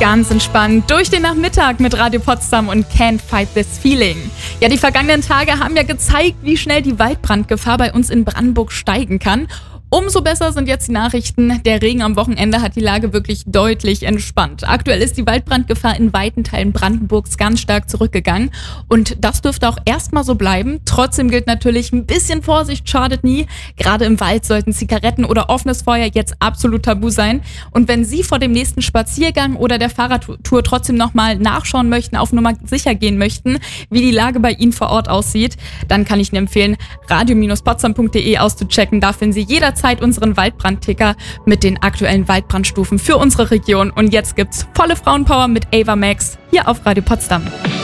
ganz entspannt durch den Nachmittag mit Radio Potsdam und Can't Fight This Feeling. Ja, die vergangenen Tage haben ja gezeigt, wie schnell die Waldbrandgefahr bei uns in Brandenburg steigen kann. Umso besser sind jetzt die Nachrichten. Der Regen am Wochenende hat die Lage wirklich deutlich entspannt. Aktuell ist die Waldbrandgefahr in weiten Teilen Brandenburgs ganz stark zurückgegangen. Und das dürfte auch erstmal so bleiben. Trotzdem gilt natürlich, ein bisschen Vorsicht schadet nie. Gerade im Wald sollten Zigaretten oder offenes Feuer jetzt absolut tabu sein. Und wenn Sie vor dem nächsten Spaziergang oder der Fahrradtour trotzdem nochmal nachschauen möchten, auf Nummer sicher gehen möchten, wie die Lage bei Ihnen vor Ort aussieht, dann kann ich Ihnen empfehlen, radio-potsdam.de auszuchecken. Da finden Sie jederzeit unseren Waldbrandticker mit den aktuellen Waldbrandstufen für unsere Region. Und jetzt gibt's volle Frauenpower mit Ava Max hier auf Radio Potsdam.